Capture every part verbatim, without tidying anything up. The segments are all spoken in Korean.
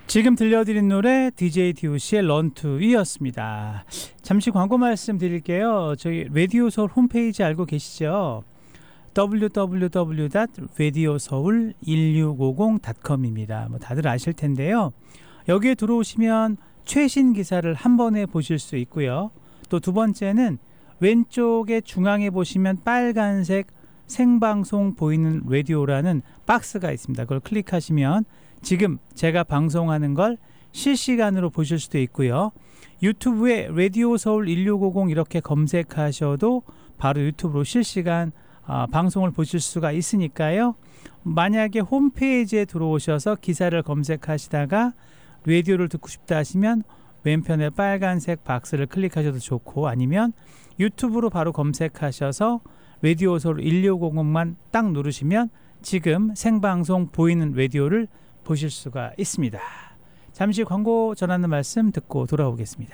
지금 들려드린 노래 디제이 디오씨의 런투이였습니다. 잠시 광고 말씀 드릴게요. 저희 라디오 서울 홈페이지 알고 계시죠? 더블유 더블유 더블유 닷 라디오 서울 일육오공 닷컴입니다. 뭐 다들 아실 텐데요. 여기에 들어오시면 최신 기사를 한 번에 보실 수 있고요. 또 두 번째는 왼쪽에 중앙에 보시면 빨간색 생방송 보이는 라디오라는 박스가 있습니다. 그걸 클릭하시면 지금 제가 방송하는 걸 실시간으로 보실 수도 있고요. 유튜브에 라디오 서울 일육오공 이렇게 검색하셔도 바로 유튜브로 실시간 어, 방송을 보실 수가 있으니까요. 만약에 홈페이지에 들어오셔서 기사를 검색하시다가 라디오를 듣고 싶다 하시면 왼편에 빨간색 박스를 클릭하셔도 좋고, 아니면 유튜브로 바로 검색하셔서 라디오 서울 일육오공만 딱 누르시면 지금 생방송 보이는 라디오를 보실 수가 있습니다. 잠시 광고 전하는 말씀 듣고 돌아오겠습니다.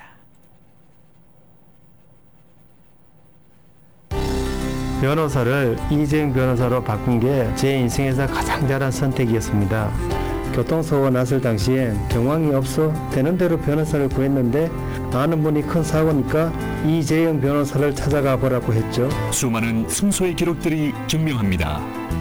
변호사를 이재용 변호사로 바꾼 게 제 인생에서 가장 잘한 선택이었습니다. 교통사고 났을 당시엔 경황이 없어 되는 대로 변호사를 구했는데 아는 분이 큰 사고니까 이재용 변호사를 찾아가 보라고 했죠. 수많은 승소의 기록들이 증명합니다.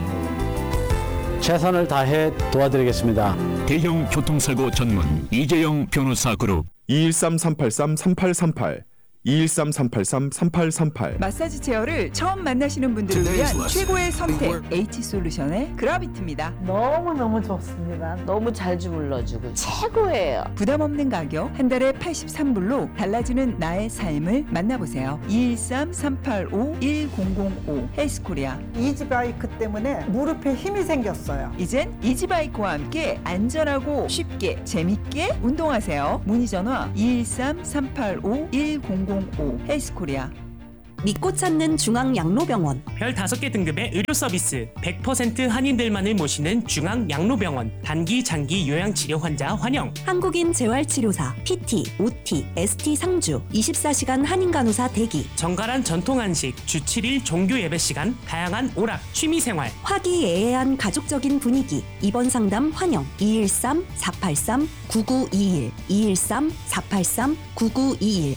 최선을 다해 도와드리겠습니다. 대형 교통사고 전문 이재용 변호사 그룹 이일삼 삼팔삼 삼팔삼팔 이일삼 삼팔삼 삼팔삼팔. 마사지 체어를 처음 만나시는 분들을 위한 최고의 선택 H솔루션의 그라비티입니다. 너무너무 좋습니다. 너무 잘 주물러주고 최고예요. 부담 없는 가격 한 달에 팔십삼 불로 달라지는 나의 삶을 만나보세요. 이일삼 삼팔오 일공공오 헬스코리아. 이지바이크 때문에 무릎에 힘이 생겼어요. 이젠 이지바이크와 함께 안전하고 쉽게 재밌게 운동하세요. 문의 전화 이일삼 삼팔오 일공공오 헬스코리아. 믿고 찾는 중앙양로병원. 별 다섯 개 등급의 의료 서비스, 백 퍼센트 한인들만을 모시는 중앙양로병원. 단기, 장기 요양치료 환자 환영. 한국인 재활치료사, 피티, 오티, 에스티 상주, 이십사 시간 한인간호사 대기. 정갈한 전통 한식, 주 칠 일 종교 예배 시간, 다양한 오락, 취미생활. 화기애애한 가족적인 분위기. 입원 상담 환영. 이일삼 사팔삼 구구이일 이일삼 사팔삼 구구이일.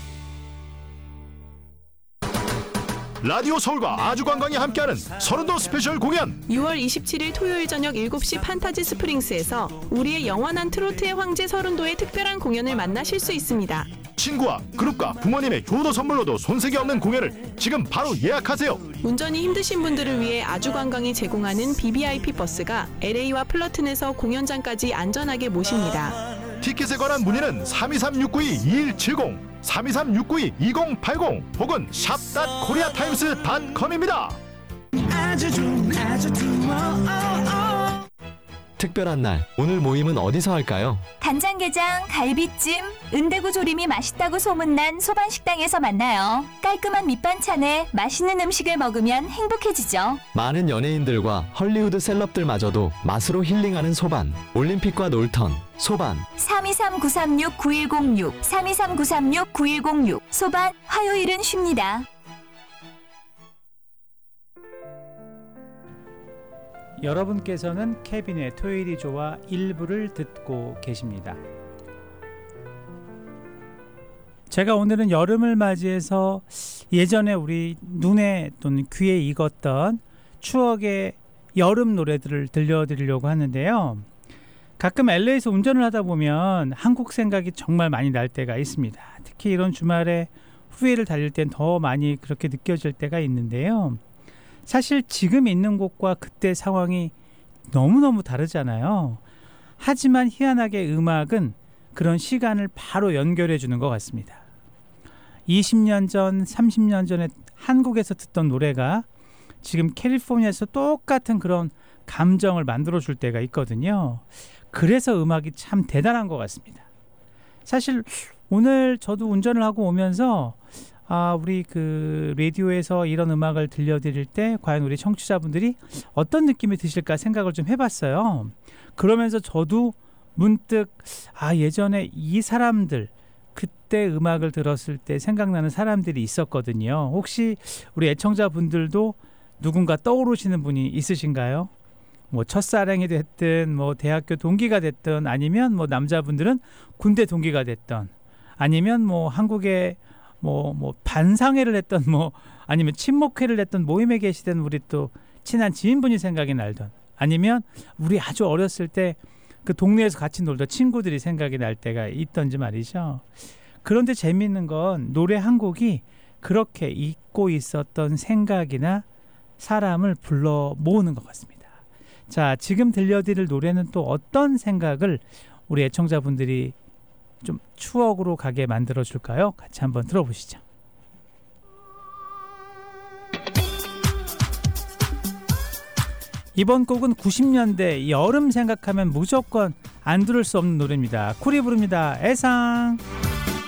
라디오 서울과 아주관광이 함께하는 서른도 스페셜 공연. 유월 이십칠일 토요일 저녁 일곱 시 판타지 스프링스에서 우리의 영원한 트로트의 황제 서른도의 특별한 공연을 만나실 수 있습니다. 친구와 그룹과 부모님의 효도 선물로도 손색이 없는 공연을 지금 바로 예약하세요. 운전이 힘드신 분들을 위해 아주관광이 제공하는 비비아이피 버스가 엘에이와 플러튼에서 공연장까지 안전하게 모십니다. 티켓에 관한 문의는 삼이삼 육구이 이일칠공 삼이삼 육구이 이공팔공 혹은 샵 코리아타임스 닷컴입니다. 특별한 날, 오늘 모임은 어디서 할까요? 간장게장, 갈비찜, 은대구 조림이 맛있다고 소문난 소반식당에서 만나요. 깔끔한 밑반찬에 맛있는 음식을 먹으면 행복해지죠. 많은 연예인들과 헐리우드 셀럽들마저도 맛으로 힐링하는 소반. 올림픽과 놀턴, 소반. 삼이삼 구삼육 구일공육 삼이삼 구삼육 구일공육. 소반, 화요일은 쉽니다. 여러분께서는 케빈의 토요일이 좋아 일부를 듣고 계십니다. 제가 오늘은 여름을 맞이해서 예전에 우리 눈에 또는 귀에 익었던 추억의 여름 노래들을 들려드리려고 하는데요. 가끔 엘에이에서 운전을 하다 보면 한국 생각이 정말 많이 날 때가 있습니다. 특히 이런 주말에 후회를 달릴 땐 더 많이 그렇게 느껴질 때가 있는데요. 사실 지금 있는 곳과 그때 상황이 너무너무 다르잖아요. 하지만 희한하게 음악은 그런 시간을 바로 연결해 주는 것 같습니다. 이십 년 전, 삼십 년 전에 한국에서 듣던 노래가 지금 캘리포니아에서 똑같은 그런 감정을 만들어 줄 때가 있거든요. 그래서 음악이 참 대단한 것 같습니다. 사실 오늘 저도 운전을 하고 오면서 아, 우리 그 라디오에서 이런 음악을 들려드릴 때 과연 우리 청취자분들이 어떤 느낌이 드실까 생각을 좀 해봤어요. 그러면서 저도 문득 아, 예전에 이 사람들, 그때 음악을 들었을 때 생각나는 사람들이 있었거든요. 혹시 우리 애청자분들도 누군가 떠오르시는 분이 있으신가요? 뭐 첫사랑이 됐든 뭐 대학교 동기가 됐든 아니면 뭐 남자분들은 군대 동기가 됐던 아니면 뭐 한국에 뭐 뭐 반상회를 했던 뭐 아니면 친목회를 했던 모임에 계시던 우리 또 친한 지인분이 생각이 날던 아니면 우리 아주 어렸을 때 그 동네에서 같이 놀던 친구들이 생각이 날 때가 있던지 말이죠. 그런데 재미있는 건 노래 한 곡이 그렇게 잊고 있었던 생각이나 사람을 불러 모으는 것 같습니다. 자, 지금 들려드릴 노래는 또 어떤 생각을 우리 애청자분들이 좀 추억으로 가게 만들어줄까요? 같이 한번 들어보시죠. 이번 곡은 구십 년대 여름 생각하면 무조건 안 들을 수 없는 노래입니다. 쿨이 부릅니다. 애상.